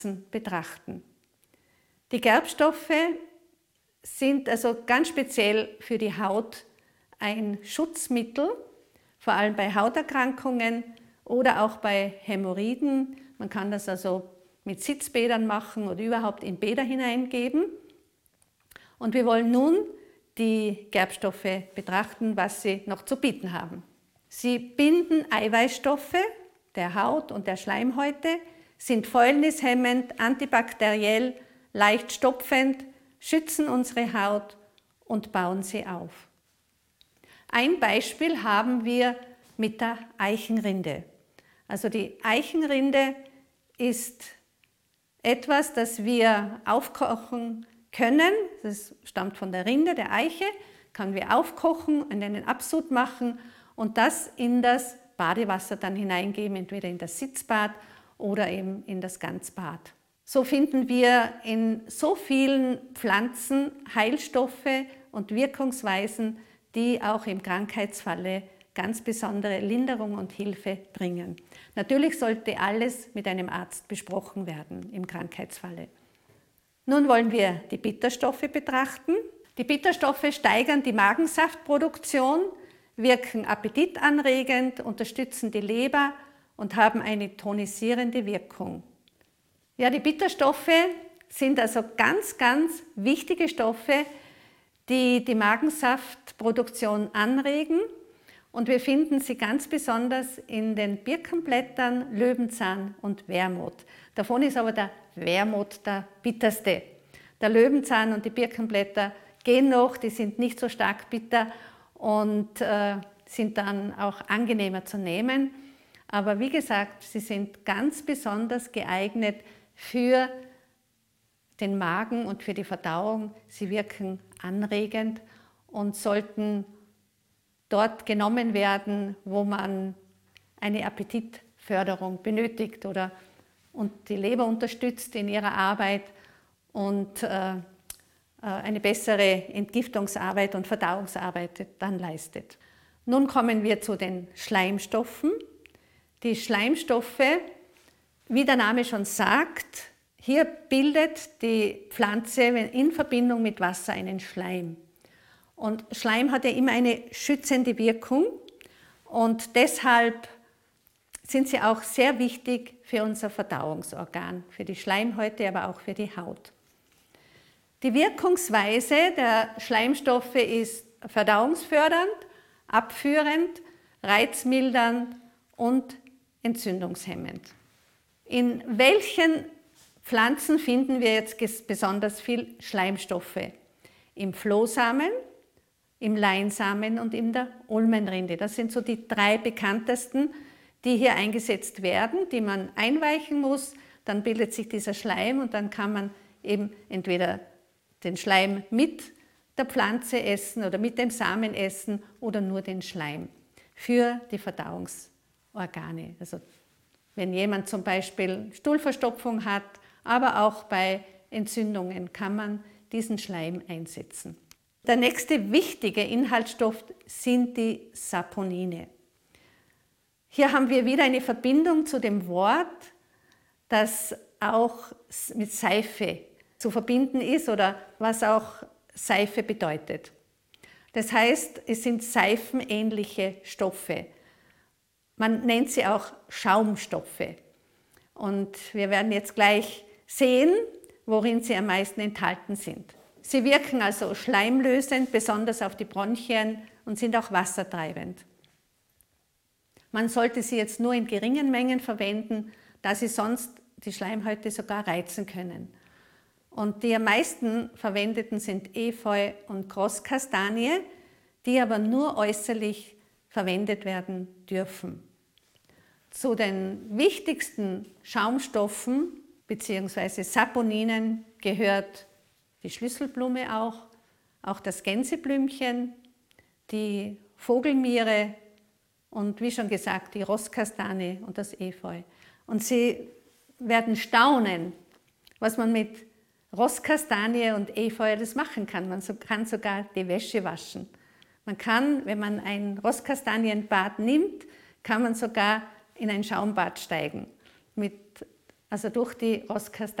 betrachten. Die Gerbstoffe sind also ganz speziell für die Haut ein Schutzmittel, vor allem bei Hauterkrankungen oder auch bei Hämorrhoiden. Man kann das also mit Sitzbädern machen oder überhaupt in Bäder hineingeben. Und wir wollen nun die Gerbstoffe betrachten, was sie noch zu bieten haben. Sie binden Eiweißstoffe der Haut und der Schleimhäute, sind fäulnishemmend, antibakteriell, leicht stopfend, schützen unsere Haut und bauen sie auf. Ein Beispiel haben wir mit der Eichenrinde. Also die Eichenrinde ist etwas, das wir aufkochen können. Das stammt von der Rinde, der Eiche, können wir aufkochen und einen Absud machen und das in das Badewasser dann hineingeben, entweder in das Sitzbad oder eben in das Ganzbad. So finden wir in so vielen Pflanzen Heilstoffe und Wirkungsweisen, die auch im Krankheitsfalle ganz besondere Linderung und Hilfe bringen. Natürlich sollte alles mit einem Arzt besprochen werden im Krankheitsfalle. Nun wollen wir die Bitterstoffe betrachten. Die Bitterstoffe steigern die Magensaftproduktion, wirken appetitanregend, unterstützen die Leber und haben eine tonisierende Wirkung. Ja, die Bitterstoffe sind also ganz, ganz wichtige Stoffe, die die Magensaftproduktion anregen. Und wir finden sie ganz besonders in den Birkenblättern, Löwenzahn und Wermut. Davon ist aber der Wermut der bitterste. Der Löwenzahn und die Birkenblätter gehen noch, die sind nicht so stark bitter und sind dann auch angenehmer zu nehmen. Aber wie gesagt, sie sind ganz besonders geeignet für den Magen und für die Verdauung. Sie wirken anregend und sollten dort genommen werden, wo man eine Appetitförderung benötigt und die Leber unterstützt in ihrer Arbeit und eine bessere Entgiftungsarbeit und Verdauungsarbeit dann leistet. Nun kommen wir zu den Schleimstoffen. Die Schleimstoffe, wie der Name schon sagt, hier bildet die Pflanze in Verbindung mit Wasser einen Schleim. Und Schleim hat ja immer eine schützende Wirkung und deshalb sind sie auch sehr wichtig für unser Verdauungsorgan, für die Schleimhäute, aber auch für die Haut. Die Wirkungsweise der Schleimstoffe ist verdauungsfördernd, abführend, reizmildernd und entzündungshemmend. In welchen Pflanzen finden wir jetzt besonders viel Schleimstoffe? Im Flohsamen, im Leinsamen und in der Ulmenrinde. Das sind so die 3 bekanntesten, die hier eingesetzt werden, die man einweichen muss. Dann bildet sich dieser Schleim und dann kann man eben entweder den Schleim mit der Pflanze essen oder mit dem Samen essen oder nur den Schleim für die Verdauungsorgane. Also wenn jemand zum Beispiel Stuhlverstopfung hat, aber auch bei Entzündungen kann man diesen Schleim einsetzen. Der nächste wichtige Inhaltsstoff sind die Saponine. Hier haben wir wieder eine Verbindung zu dem Wort, das auch mit Seife zu verbinden ist oder was auch Seife bedeutet. Das heißt, es sind seifenähnliche Stoffe. Man nennt sie auch Schaumstoffe. Und wir werden jetzt gleich sehen, worin sie am meisten enthalten sind. Sie wirken also schleimlösend, besonders auf die Bronchien und sind auch wassertreibend. Man sollte sie jetzt nur in geringen Mengen verwenden, da sie sonst die Schleimhäute sogar reizen können. Und die am meisten verwendeten sind Efeu und Grosskastanie, die aber nur äußerlich verwendet werden dürfen. Zu den wichtigsten Schaumstoffen bzw. Saponinen gehört die Schlüsselblume auch das Gänseblümchen, die Vogelmiere und wie schon gesagt die Rosskastanie und das Efeu. Und Sie werden staunen, was man mit Rosskastanie und Efeu alles machen kann. Man kann sogar die Wäsche waschen. Man kann, wenn man ein Rosskastanienbad nimmt, kann man sogar in ein Schaumbad steigen mit also durch die Roskastorien.